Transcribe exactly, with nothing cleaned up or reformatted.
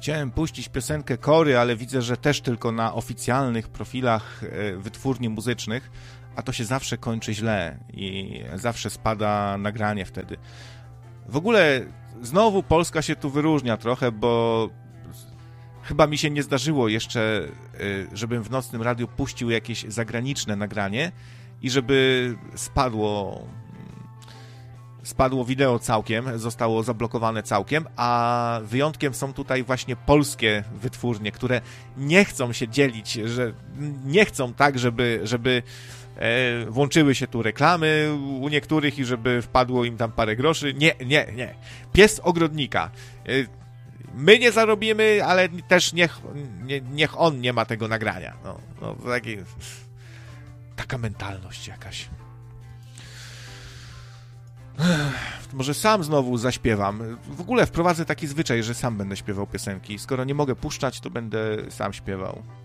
Chciałem puścić piosenkę Kory, ale widzę, że też tylko na oficjalnych profilach wytwórni muzycznych, a to się zawsze kończy źle i zawsze spada nagranie wtedy. W ogóle znowu Polska się tu wyróżnia trochę, bo chyba mi się nie zdarzyło jeszcze, żebym w Nocnym Radiu puścił jakieś zagraniczne nagranie i żeby spadło spadło wideo całkiem, zostało zablokowane całkiem, a wyjątkiem są tutaj właśnie polskie wytwórnie, które nie chcą się dzielić, że nie chcą tak, żeby, żeby e, włączyły się tu reklamy u niektórych i żeby wpadło im tam parę groszy. Nie, nie, nie. Pies ogrodnika. E, my nie zarobimy, ale też niech, nie, niech on nie ma tego nagrania. No, no taki, taka mentalność jakaś. Może sam znowu zaśpiewam. W ogóle wprowadzę taki zwyczaj, że sam będę śpiewał piosenki. Skoro nie mogę puszczać, to będę sam śpiewał.